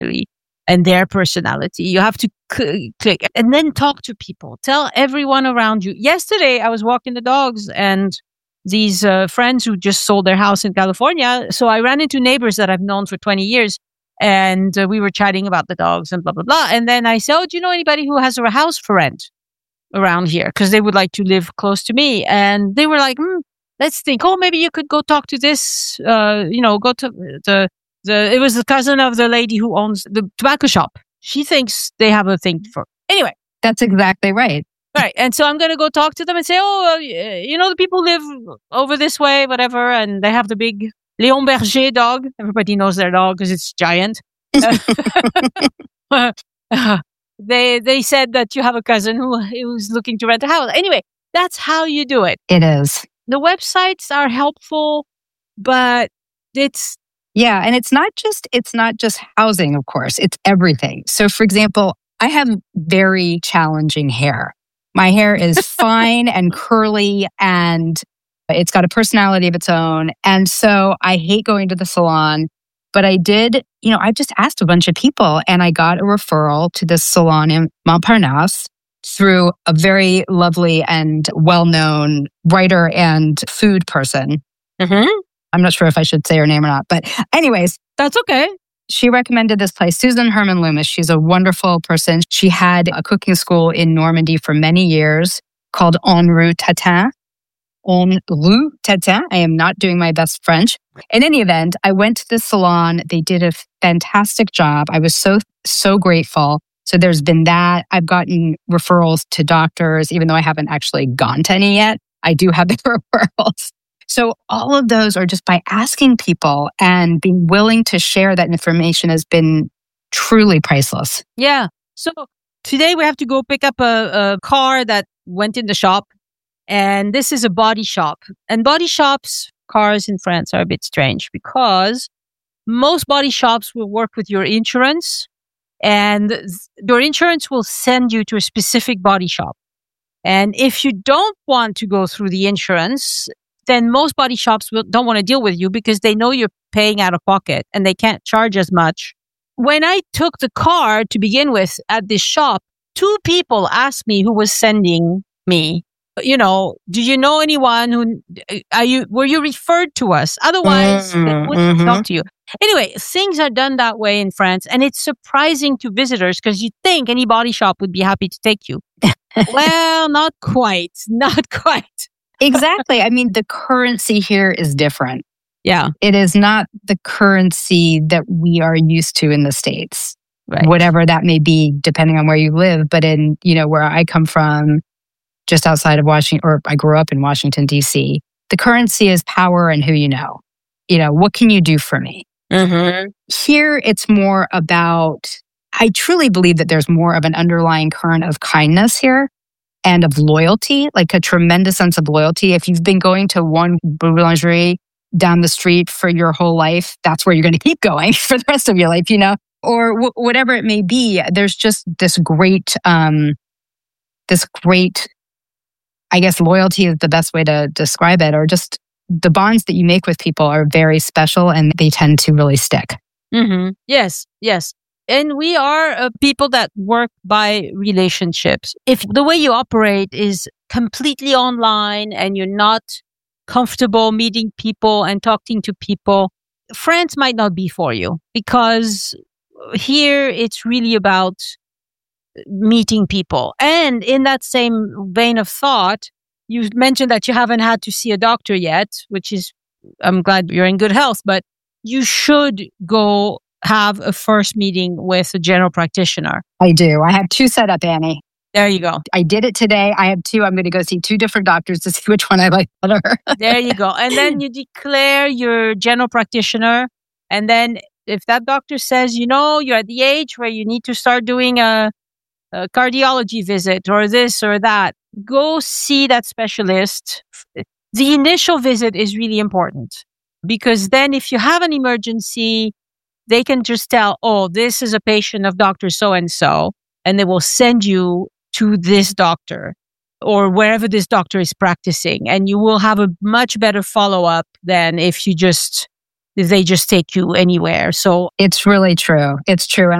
and their personality. You have to click and then talk to people. Tell everyone around you. Yesterday, I was walking the dogs and these friends who just sold their house in California. So I ran into neighbors that I've known for 20 years and we were chatting about the dogs and blah, blah, blah. And then I said, do you know anybody who has a house for rent around here? Because they would like to live close to me. And they were like, let's think. Oh, maybe you could go talk to this, go to it was the cousin of the lady who owns the tobacco shop. She thinks they have a thing for. Anyway. That's exactly right. Right. And so I'm going to go talk to them and say, the people live over this way, whatever. And they have the big Léon Berger dog. Everybody knows their dog because it's giant. They said that you have a cousin who's looking to rent a house. Anyway, that's how you do it. It is. The websites are helpful, but it's... Yeah. And it's not just housing, of course. It's everything. So for example, I have very challenging hair. My hair is fine and curly and it's got a personality of its own. And so I hate going to the salon, but I did, I just asked a bunch of people and I got a referral to this salon in Montparnasse through a very lovely and well-known writer and food person. Mm-hmm. I'm not sure if I should say her name or not, but anyways. That's okay. She recommended this place, Susan Herman Loomis. She's a wonderful person. She had a cooking school in Normandy for many years called En Rue Tatin. En Rue Tatin. I am not doing my best French. In any event, I went to the salon. They did a fantastic job. I was so grateful. So there's been that. I've gotten referrals to doctors, even though I haven't actually gone to any yet. I do have the referrals. So all of those are just by asking people and being willing to share that information has been truly priceless. Yeah. So today we have to go pick up a car that went in the shop. And this is a body shop. And body shops, cars in France are a bit strange because most body shops will work with your insurance and your insurance will send you to a specific body shop. And if you don't want to go through the insurance, then most body shops don't want to deal with you because they know you're paying out of pocket and they can't charge as much. When I took the car to begin with at this shop, 2 people asked me who was sending me, do you know anyone were you referred to us? Otherwise, they wouldn't talk to you. Anyway, things are done that way in France and it's surprising to visitors because you think any body shop would be happy to take you. Well, not quite. Exactly. I mean, the currency here is different. Yeah. It is not the currency that we are used to in the States. Right. Whatever that may be, depending on where you live. But in, where I come from, just outside of Washington, or I grew up in Washington, D.C., the currency is power and who you know. What can you do for me? Mm-hmm. Here, it's more about, I truly believe that there's more of an underlying current of kindness here. And of loyalty, like a tremendous sense of loyalty. If you've been going to one boulangerie down the street for your whole life, that's where you're going to keep going for the rest of your life, or whatever it may be. There's just this great, I guess loyalty is the best way to describe it, or just the bonds that you make with people are very special and they tend to really stick. Mm-hmm. Yes. And we are people that work by relationships. If the way you operate is completely online and you're not comfortable meeting people and talking to people, France might not be for you because here it's really about meeting people. And in that same vein of thought, you mentioned that you haven't had to see a doctor yet, which is, I'm glad you're in good health, but you should go have a first meeting with a general practitioner. I do. I have 2 set up, Annie. There you go. I did it today. I have 2. I'm going to go see 2 different doctors to see which one I like better. There you go. And then you declare your general practitioner. And then if that doctor says, you're at the age where you need to start doing a cardiology visit or this or that, go see that specialist. The initial visit is really important because then if you have an emergency, they can just tell, this is a patient of Dr. So-and-so, and they will send you to this doctor or wherever this doctor is practicing. And you will have a much better follow-up than if you just if they just take you anywhere. So it's really true. It's true. And